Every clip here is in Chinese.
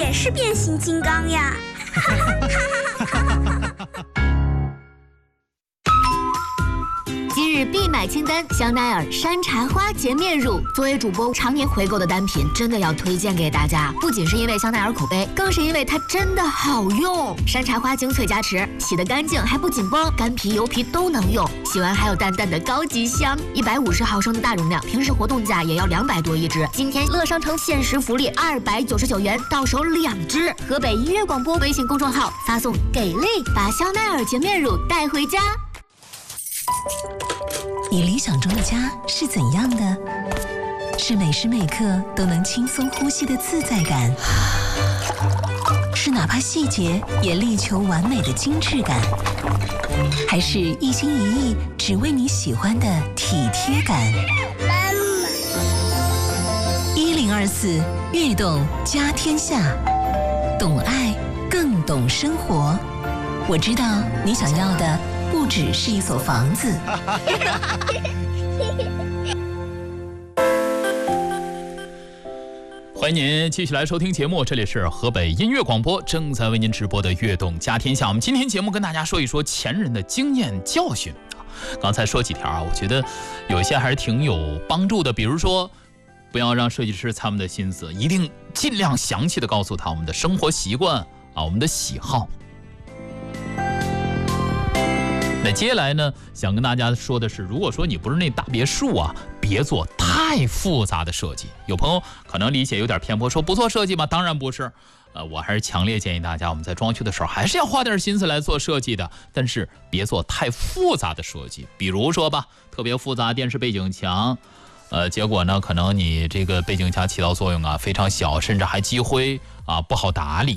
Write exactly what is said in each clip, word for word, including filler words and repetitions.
也是变形金刚呀！ 今日必买清单：香奈儿山茶花洁面乳。作为主播常年回购的单品，真的要推荐给大家。不仅是因为香奈儿口碑，更是因为它真的好用。山茶花精粹加持，洗得干净还不紧绷，干皮油皮都能用。洗完还有淡淡的高级香。一百五十毫升的大容量，平时活动价也要两百多一支。今天乐商城限时福利二百九十九元，到手两支。河北音乐广播微信公众号发送“给力”，把香奈儿洁面乳带回家。 你理想中的家是怎样的？是每时每刻都能轻松呼吸的自在感，是哪怕细节也力求完美的精致感，还是一心一意只为你喜欢的体贴感？一零二四悦动家天下，懂爱更懂生活。我知道你想要的不只是一所房子。 欢迎您继续来收听节目，这里是河北音乐广播正在为您直播的悦动家天下。我们今天节目跟大家说一说前人的经验教训。刚才说几条啊，我觉得有一些还是挺有帮助的，比如说不要让设计师猜我们的心思，一定尽量详细的告诉他我们的生活习惯啊，我们的喜好。那接下来呢，想跟大家说的是，如果说你不是那大别墅啊，别做太复杂的设计。有朋友可能理解有点偏颇，说不做设计吗？当然不是。呃，我还是强烈建议大家，我们在装修的时候还是要花点心思来做设计的，但是别做太复杂的设计。比如说吧，特别复杂电视背景墙，呃，结果呢，可能你这个背景墙起到作用啊非常小，甚至还积灰啊，不好打理。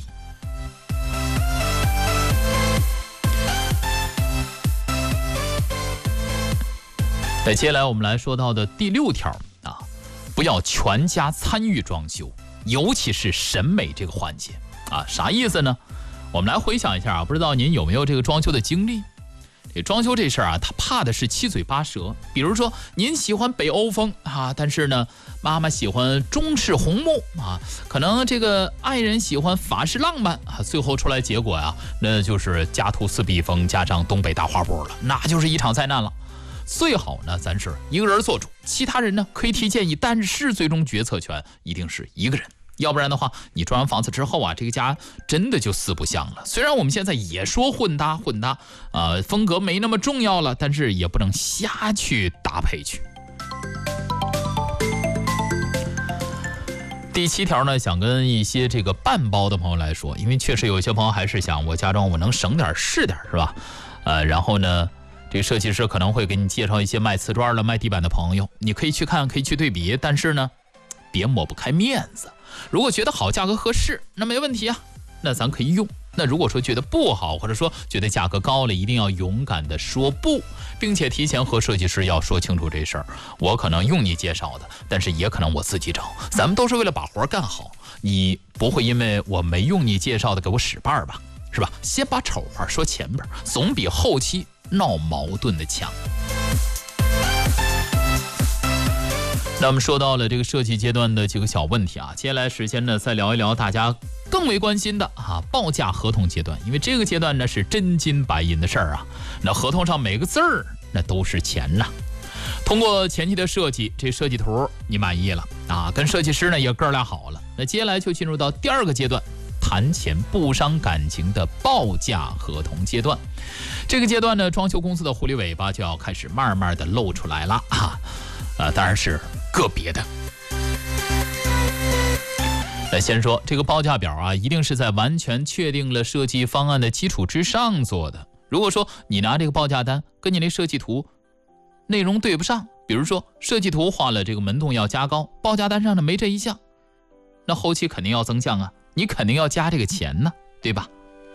那接下来我们来说到的第六条啊，不要全家参与装修，尤其是审美这个环节啊，啥意思呢？我们来回想一下啊，不知道您有没有这个装修的经历？这装修这事儿啊，它怕的是七嘴八舌。比如说您喜欢北欧风啊，但是呢，妈妈喜欢中式红木啊，可能这个爱人喜欢法式浪漫啊，最后出来结果啊，那就是家徒四壁风加上东北大花布了，那就是一场灾难了。最好呢，咱是一个人做主，其他人呢可以提建议，但是最终决策权一定是一个人，要不然的话，你装完房子之后啊，这个家真的就四不像了。虽然我们现在也说混搭混搭，呃，风格没那么重要了，但是也不能瞎去搭配去。第七条呢，想跟一些这个半包的朋友来说，因为确实有一些朋友还是想我家装我能省点是点，是吧？呃，然后呢，这个设计师可能会给你介绍一些卖瓷砖的、卖地板的朋友，你可以去看，可以去对比，但是呢，别抹不开面子。如果觉得好，价格合适，那没问题啊，那咱可以用。那如果说觉得不好，或者说觉得价格高了，一定要勇敢的说不，并且提前和设计师要说清楚这事儿。我可能用你介绍的，但是也可能我自己找，咱们都是为了把活干好，你不会因为我没用你介绍的给我使绊吧？是吧？先把丑话说前边，总比后期闹矛盾的强。那我们说到了这个设计阶段的几个小问题啊，接下来时间呢再聊一聊大家更为关心的啊报价合同阶段，因为这个阶段呢是真金白银的事儿啊，那合同上每个字儿那都是钱呐。通过前期的设计，这设计图你满意了啊，跟设计师呢也哥俩好了，那接下来就进入到第二个阶段，谈钱不伤感情的报价合同阶段。这个阶段呢，装修公司的狐狸尾巴就要开始慢慢的露出来了啊，呃，当然是个别的。那先说这个报价表啊，一定是在完全确定了设计方案的基础之上做的。如果说你拿这个报价单跟你那设计图内容对不上，比如说设计图画了这个门洞要加高，报价单上呢没这一项，那后期肯定要增项啊，你肯定要加这个钱呢，对吧？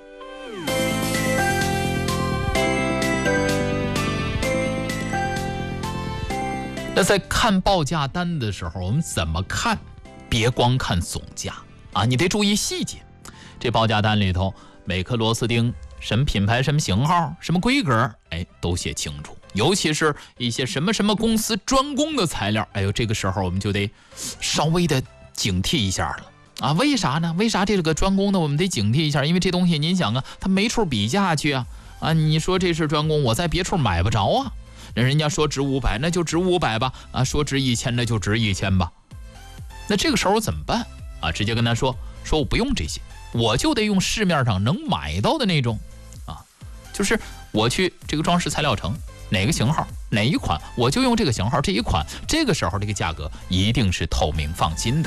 那在看报价单的时候，我们怎么看？别光看总价啊，你得注意细节。这报价单里头，每颗螺丝钉什么品牌、什么型号、什么规格，哎，都写清楚。尤其是一些什么什么公司专供的材料，哎呦，这个时候我们就得稍微的警惕一下了啊，为啥呢？为啥这个专攻呢？我们得警惕一下，因为这东西您想啊，它没处比价去啊啊！你说这是专攻，我在别处买不着啊。那人家说值五百，那就值五百吧啊；说值一千，那就值一千吧。那这个时候怎么办啊？直接跟他说，说我不用这些，我就得用市面上能买到的那种啊，就是我去这个装饰材料城，哪个型号哪一款，我就用这个型号这一款。这个时候这个价格一定是透明放心的。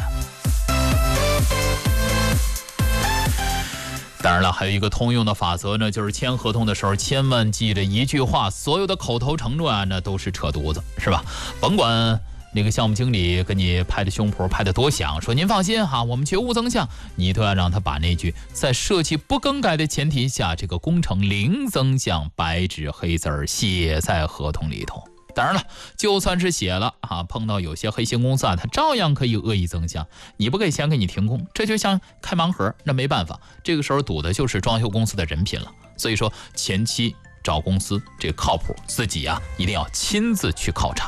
当然了，还有一个通用的法则呢，就是签合同的时候千万记着一句话，所有的口头承诺啊，那都是扯犊子，是吧？甭管那个项目经理跟你拍的胸脯拍的多响，说您放心哈，我们绝无增项，你都要让他把那句在设计不更改的前提下，这个工程零增项白纸黑字写在合同里头。当然了，就算是写了啊，碰到有些黑心公司啊，他照样可以恶意增项，你不给钱给你停工，这就像开盲盒，那没办法，这个时候赌的就是装修公司的人品了。所以说前期找公司这个靠谱，自己啊一定要亲自去考察。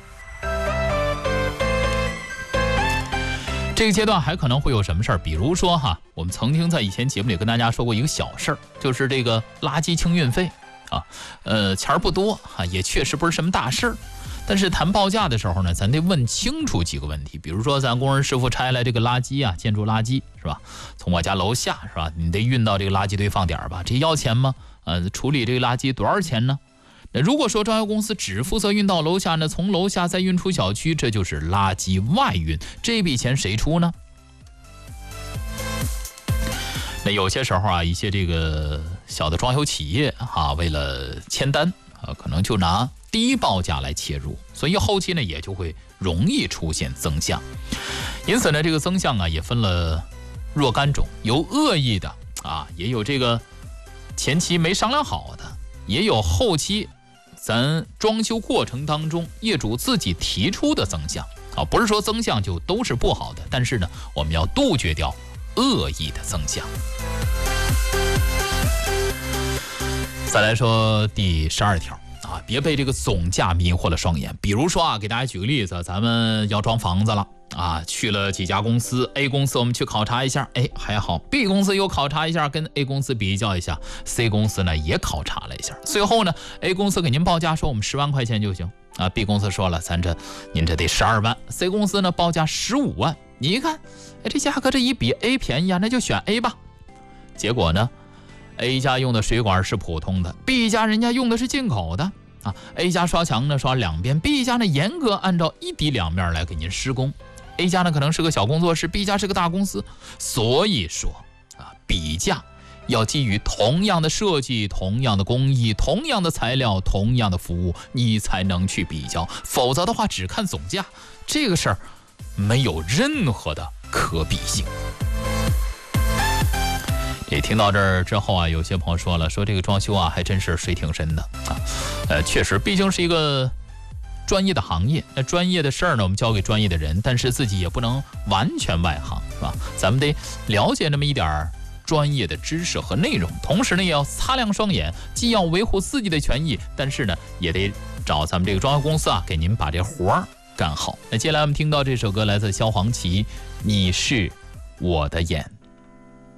这个阶段还可能会有什么事儿？比如说哈，我们曾经在以前节目里跟大家说过一个小事儿，就是这个垃圾清运费。啊，呃，钱儿不多啊，也确实不是什么大事儿，但是谈报价的时候呢，咱得问清楚几个问题。比如说，咱工人师傅拆来这个垃圾啊，建筑垃圾是吧？从我家楼下是吧？你得运到这个垃圾堆放点吧？这要钱吗？呃，处理这个垃圾多少钱呢？那如果说装修公司只负责运到楼下呢，从楼下再运出小区，这就是垃圾外运，这笔钱谁出呢？那有些时候啊，一些这个小的装修企业啊，为了签单啊，可能就拿低报价来切入，所以后期呢也就会容易出现增项。因此呢，这个增项啊也分了若干种，有恶意的啊，也有这个前期没商量好的，也有后期咱装修过程当中业主自己提出的增项啊，不是说增项就都是不好的，但是呢，我们要杜绝掉恶意的增项。再来说第十二条啊，别被这个总价迷惑了双眼。比如说啊，给大家举个例子，咱们要装房子了啊，去了几家公司 ，A 公司我们去考察一下，哎还好 ，B 公司又考察一下，跟 A 公司比较一下 ，C 公司呢也考察了一下，最后呢 ，A 公司给您报价说我们十万块钱就行啊 ，B 公司说了咱这您这得十二万 ，C 公司呢报价十五万，你一看，哎这价格这一比 A 便宜啊，那就选 A 吧。结果呢 ，A 家用的水管是普通的 ，B 家人家用的是进口的啊。A 家刷墙呢刷两遍 ，B 家呢严格按照一底两面来给您施工。A 家呢可能是个小工作室 ，B 家是个大公司，所以说啊，比价要基于同样的设计、同样的工艺、同样的材料、同样的服务，你才能去比较，否则的话只看总价，这个事儿没有任何的可比性。也听到这儿之后啊，有些朋友说了，说这个装修啊还真是水挺深的啊，呃，确实，毕竟是一个专业的行业，那专业的事儿呢，我们交给专业的人，但是自己也不能完全外行，是吧？咱们得了解那么一点专业的知识和内容，同时呢，也要擦亮双眼，既要维护自己的权益，但是呢，也得找咱们这个装修公司啊，给您把这活儿干好。那接下来我们听到这首歌来自萧煌奇，《你是我的眼》。